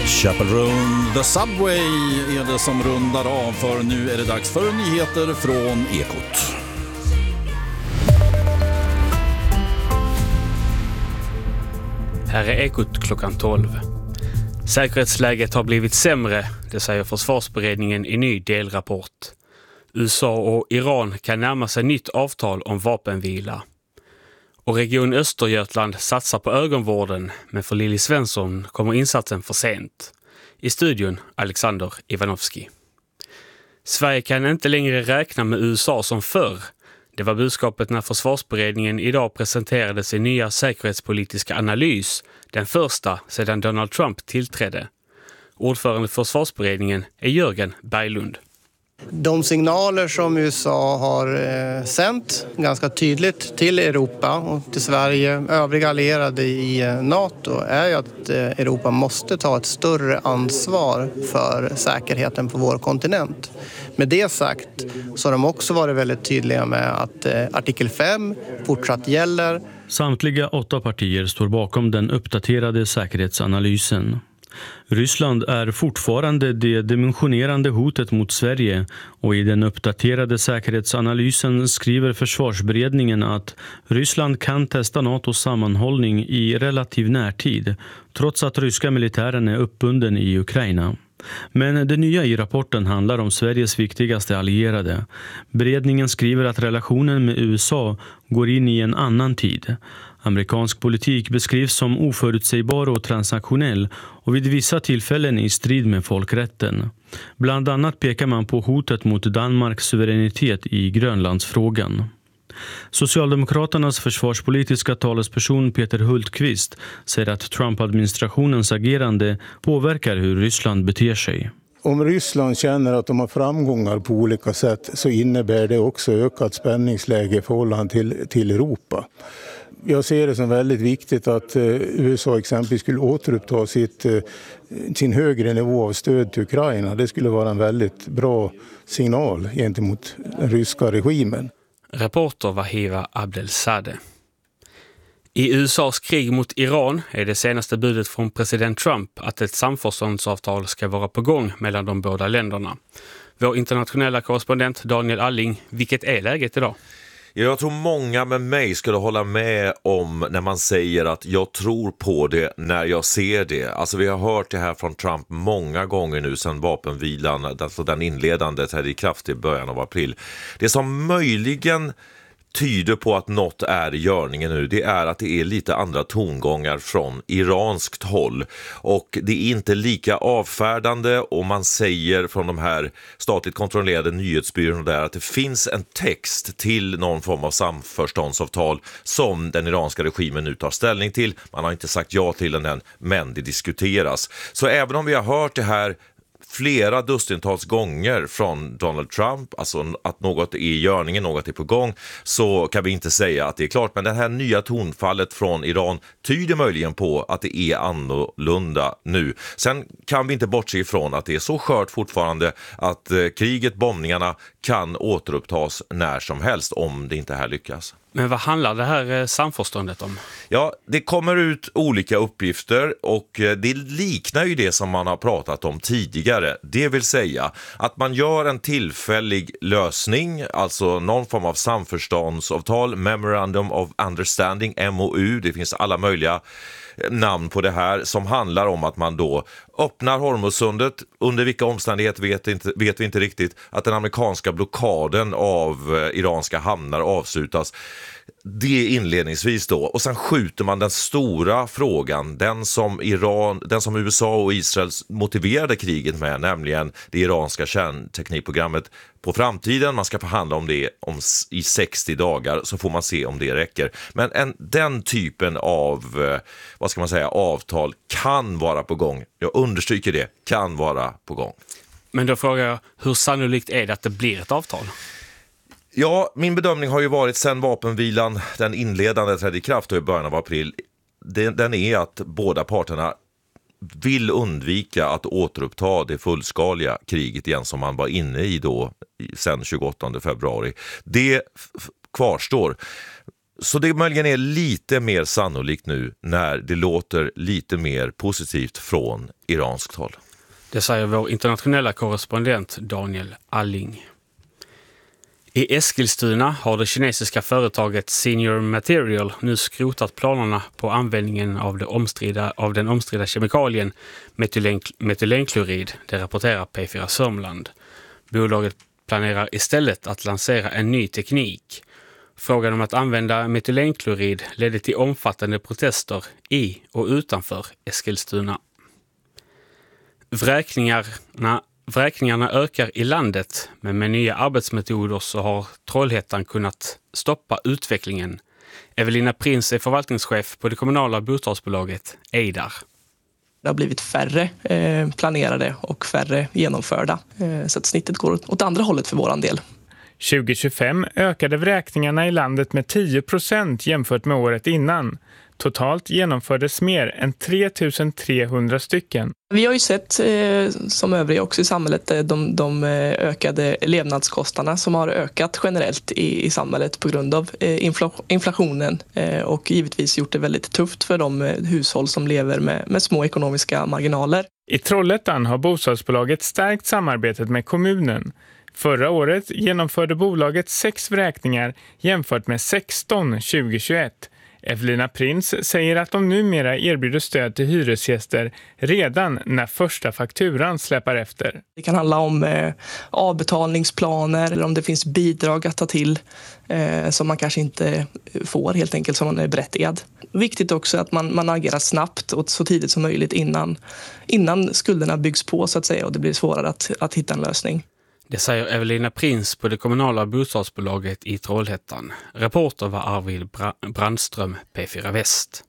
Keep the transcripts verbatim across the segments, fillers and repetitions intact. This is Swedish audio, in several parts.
Chapel Roan, The Subway är det som rundar av, för nu är det dags för nyheter från Ekot. Här är Ekot klockan tolv. Säkerhetsläget har blivit sämre, det säger försvarsberedningen i ny delrapport. U S A och Iran kan närma sig nytt avtal om vapenvila. Och Region Östergötland satsar på ögonvården, men för Lili Svensson kommer insatsen för sent. I studion Alexander Ivanovski. Sverige kan inte längre räkna med U S A som förr. Det var budskapet när försvarsberedningen idag presenterade sin nya säkerhetspolitiska analys, den första sedan Donald Trump tillträdde. Ordförande för försvarsberedningen är Jörgen Berglund. De signaler som U S A har eh, sänt ganska tydligt till Europa och till Sverige, övriga allierade i eh, NATO, är ju att eh, Europa måste ta ett större ansvar för säkerheten på vår kontinent. Med det sagt så har de också varit väldigt tydliga med att eh, artikel fem fortsatt gäller. Samtliga åtta partier står bakom den uppdaterade säkerhetsanalysen. Ryssland är fortfarande det dimensionerande hotet mot Sverige, och i den uppdaterade säkerhetsanalysen skriver försvarsberedningen att Ryssland kan testa NATOs sammanhållning i relativ närtid, trots att ryska militären är uppbunden i Ukraina. Men det nya i rapporten handlar om Sveriges viktigaste allierade. Beredningen skriver att relationen med U S A går in i en annan tid. Amerikansk politik beskrivs som oförutsägbar och transaktionell och vid vissa tillfällen i strid med folkrätten. Bland annat pekar man på hotet mot Danmarks suveränitet i Grönlandsfrågan. Socialdemokraternas försvarspolitiska talesperson Peter Hultqvist säger att Trump-administrationens agerande påverkar hur Ryssland beter sig. Om Ryssland känner att de har framgångar på olika sätt så innebär det också ökat spänningsläge i förhållande till, till Europa. Jag ser det som väldigt viktigt att eh, U S A exempelvis skulle återuppta sitt, eh, sin högre nivå av stöd till Ukraina. Det skulle vara en väldigt bra signal gentemot den ryska regimen. Reporter Wahiva Abdelsadeh. I U S As krig mot Iran är det senaste budet från president Trump att ett samförståndsavtal ska vara på gång mellan de båda länderna. Vår internationella korrespondent Daniel Alling, vilket är läget idag? Jag tror många med mig skulle hålla med om när man säger att jag tror på det när jag ser det. Alltså vi har hört det här från Trump många gånger nu sedan vapenvilan, alltså den inledande trädde i kraft i början av april. Det som möjligen tyder på att något är i görningen nu, det är att det är lite andra tongångar från iranskt håll, och det är inte lika avfärdande, och man säger från de här statligt kontrollerade nyhetsbyråerna där att det finns en text till någon form av samförståndsavtal som den iranska regimen nu tar ställning till. Man har inte sagt ja till den än, men det diskuteras. Så även om vi har hört det här flera dussintals gånger från Donald Trump, alltså att något är i görningen, något är på gång, så kan vi inte säga att det är klart. Men det här nya tonfallet från Iran tyder möjligen på att det är annorlunda nu. Sen kan vi inte bortse ifrån att det är så skört fortfarande att eh, kriget, bombningarna kan återupptas när som helst om det inte här lyckas. Men vad handlar det här samförståndet om? Ja, det kommer ut olika uppgifter, och det liknar ju det som man har pratat om tidigare. Det vill säga att man gör en tillfällig lösning, alltså någon form av samförståndsavtal, Memorandum of Understanding, M O U, det finns alla möjliga namn på det här, som handlar om att man då öppnar Hormuzsundet. Under vilka omständigheter vet, inte, vet vi inte riktigt. Att den amerikanska blockaden av eh, iranska hamnar avslutas. Det inledningsvis då. Och sen skjuter man den stora frågan, den som, Iran, den som U S A och Israel motiverade kriget med, nämligen det iranska kärnteknikprogrammet, på framtiden. Man ska förhandla om det om, i sextio dagar, så får man se om det räcker. Men en, den typen av eh, vad ska man säga, avtal kan vara på gång. Jag understryker det, kan vara på gång. Men då frågar jag, hur sannolikt är det att det blir ett avtal? Ja, min bedömning har ju varit sen vapenvilan, den inledande trädde i kraft i början av april, den, den är att båda parterna vill undvika att återuppta det fullskaliga kriget igen som man var inne i då sen tjugoåttonde februari. Det f- kvarstår. Så det möjligen är lite mer sannolikt nu när det låter lite mer positivt från iranskt håll. Det säger vår internationella korrespondent Daniel Alling. I Eskilstuna har det kinesiska företaget Senior Material nu skrotat planerna på användningen av, det omstridda, av den omstridda kemikalien metylen, metylenklorid, det rapporterar P fyra Sörmland. Bolaget planerar istället att lansera en ny teknik. Frågan om att använda metylenklorid ledde till omfattande protester i och utanför Eskilstuna. Vräkningarna, vräkningarna ökar i landet, men med nya arbetsmetoder så har Trollhättan kunnat stoppa utvecklingen. Evelina Prins är förvaltningschef på det kommunala bostadsbolaget Eidar. Det har blivit färre eh, planerade och färre genomförda, eh, så att snittet går åt andra hållet för våran del. tjugo tjugofem ökade vräkningarna i landet med tio procent jämfört med året innan. Totalt genomfördes mer än tre tusen trehundra stycken. Vi har ju sett, eh, som övriga också i samhället, eh, de, de ökade levnadskostnaderna som har ökat generellt i, i samhället på grund av eh, infla- inflationen eh, och givetvis gjort det väldigt tufft för de eh, hushåll som lever med, med små ekonomiska marginaler. I Trollhättan har bostadsbolaget stärkt samarbetet med kommunen. Förra året genomförde bolaget sex vräkningar jämfört med sexton tjugo tjugoett. Evelina Prins säger att de numera erbjuder stöd till hyresgäster redan när första fakturan släpar efter. Det kan handla om eh, avbetalningsplaner eller om det finns bidrag att ta till eh, som man kanske inte får helt enkelt som man är berättigad. Viktigt också att man, man agerar snabbt och så tidigt som möjligt innan, innan skulderna byggs på så att säga och det blir svårare att, att hitta en lösning. Det säger Evelina Prins på det kommunala bostadsbolaget i Trollhättan. Reporter var Arvid Brandström, P fyra Väst.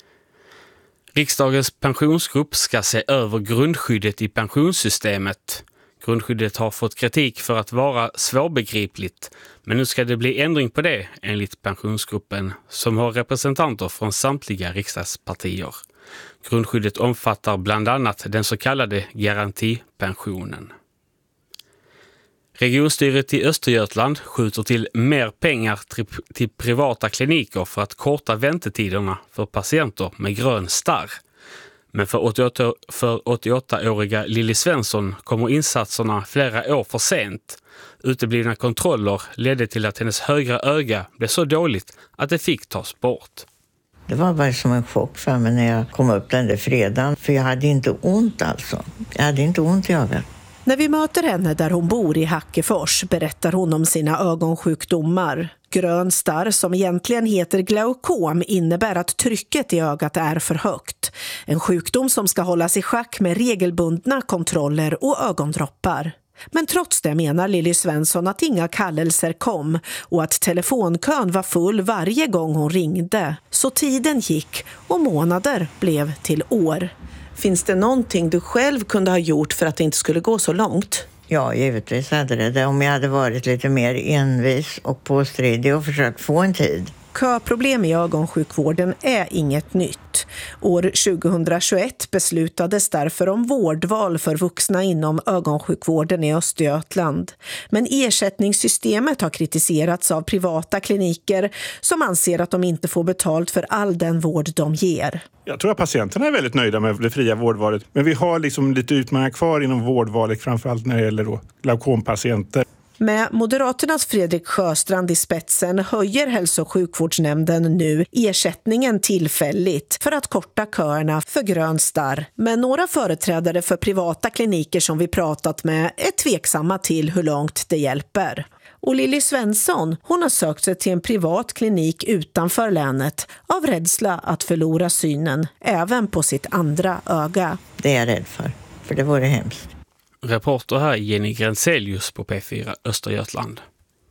Riksdagens pensionsgrupp ska se över grundskyddet i pensionssystemet. Grundskyddet har fått kritik för att vara svårbegripligt, men nu ska det bli ändring på det enligt pensionsgruppen som har representanter från samtliga riksdagspartier. Grundskyddet omfattar bland annat den så kallade garantipensionen. Regionstyret i Östergötland skjuter till mer pengar till privata kliniker för att korta väntetiderna för patienter med grön starr. Men för åttioåtta, för åttioåttaåriga Lilly Svensson kommer insatserna flera år för sent. Uteblivna kontroller ledde till att hennes högra öga blev så dåligt att det fick tas bort. Det var bara som en chock för mig när jag kom upp den där fredagen. För jag hade inte ont alltså. Jag hade inte ont i ögat. När vi möter henne där hon bor i Hackefors berättar hon om sina ögonsjukdomar. Grön starr, som egentligen heter glaukom, innebär att trycket i ögat är för högt. En sjukdom som ska hållas i schack med regelbundna kontroller och ögondroppar. Men trots det menar Lilly Svensson att inga kallelser kom och att telefonkön var full varje gång hon ringde. Så tiden gick och månader blev till år. Finns det någonting du själv kunde ha gjort för att det inte skulle gå så långt? Ja, givetvis hade det det. Om jag hade varit lite mer envis och påstridig och försökt få en tid. Köproblem i ögonsjukvården är inget nytt. År tjugohundratjugoett beslutades därför om vårdval för vuxna inom ögonsjukvården i Östergötland. Men ersättningssystemet har kritiserats av privata kliniker som anser att de inte får betalt för all den vård de ger. Jag tror att patienterna är väldigt nöjda med det fria vårdvalet. Men vi har liksom lite utmaningar kvar inom vårdvalet, framförallt när det gäller då glaukompatienter. Med Moderaternas Fredrik Sjöstrand i spetsen höjer hälso- och sjukvårdsnämnden nu ersättningen tillfälligt för att korta köerna för grön starr. Men några företrädare för privata kliniker som vi pratat med är tveksamma till hur långt det hjälper. Och Lilly Svensson, hon har sökt sig till en privat klinik utanför länet av rädsla att förlora synen, även på sitt andra öga. Det är jag rädd för, för det vore hemskt. Reporter här Jenny Grenselius på P fyra Östergötland.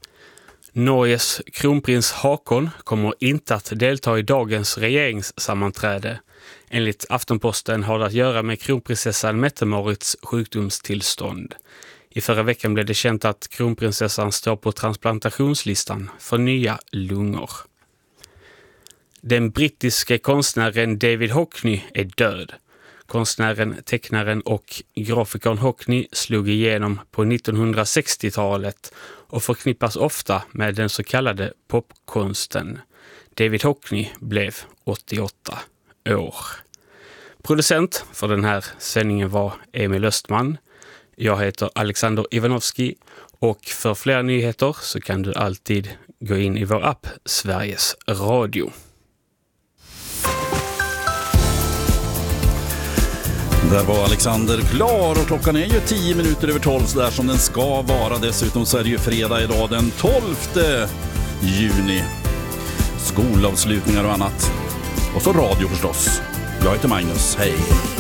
Norges kronprins Hakon kommer inte att delta i dagens regeringssammanträde. Enligt Aftenposten har det att göra med kronprinsessan Mette-Marits sjukdomstillstånd. I förra veckan blev det känt att kronprinsessan står på transplantationslistan för nya lungor. Den brittiske konstnären David Hockney är död. Konstnären, tecknaren och grafikern Hockney slog igenom på nittonhundrasextiotalet och förknippas ofta med den så kallade popkonsten. David Hockney blev åttioåtta år. Producent för den här sändningen var Emil Östman. Jag heter Alexander Ivanovski och för fler nyheter så kan du alltid gå in i vår app Sveriges Radio. Där var Alexander klar och klockan är ju tio minuter över tolv så där som den ska vara. Dessutom så är det ju fredag idag den tolfte juni. Skolavslutningar och annat. Och så radio förstås. Jag heter Magnus, hej.